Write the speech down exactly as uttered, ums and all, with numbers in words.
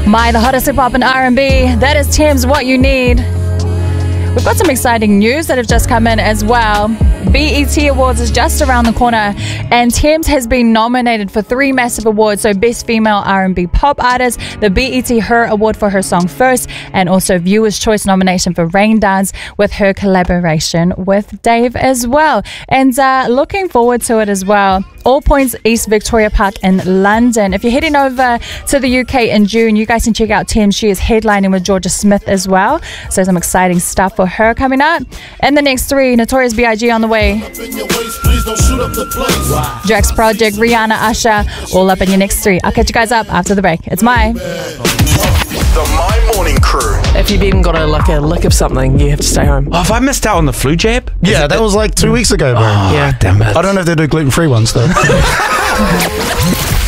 My, the hottest hip hop and R and B. That is Thames, What You Need. We've got some exciting news that have just come in as well. B E T Awards is just around the corner, and Thames has been nominated for three massive awards. So Best Female R and B Pop Artist, the B E T Her Award for her song First, and also Viewer's Choice nomination for Rain Dance with her collaboration with Dave as well. And uh, looking forward to it as well. All Points East Victoria Park in London. If you're heading over to the U K in June, you guys can check out Thames. She is headlining with Georgia Smith as well. So some exciting stuff for her coming up. And the next three, Notorious B I G on the way. Drax Project, Rihanna, Usher, all up in your next three. I'll catch you guys up after the break. It's My. The My Morning Crew. If you've even got a, like a lick of something, you have to stay home. Oh, have I missed out on the flu jab? Yeah, that was like two weeks ago, bro. Oh, Yeah. damn it. I don't know if they do gluten-free ones, though.